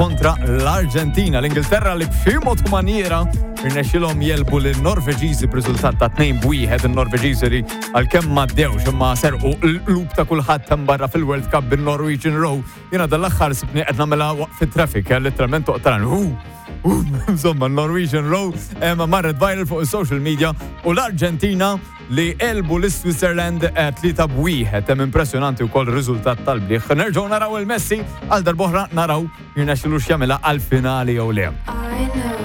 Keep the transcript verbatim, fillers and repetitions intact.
kontra l-Arġentina. L-Ingilterra li b'xi mod u maniera irnexxilhom jelbu lin-Norveġiżi b'riżultat ta' tnejn b'wieħed. In-Norveġiżi li għalkemm m'għaddewx imma serqu l-qlub ta' kulħadd hemm barra fil-World Cup bin-Norwegian Row. Jiena dal-aħħar sibni qed nagħmilha fit-traffic, letteralment toqtaran. Insomma, Norwegian Row marret viral fuq is-social media u l-Arġentina li elbu l-Switzerland tlieta b'wieħed. Hemm impressjonanti wkoll ir-riżultat tal-bliħ. Nerġgħu naraw il-Messi għal darb'oħra naraw jirnexxilu x'jagħmilha għall-finali jew le.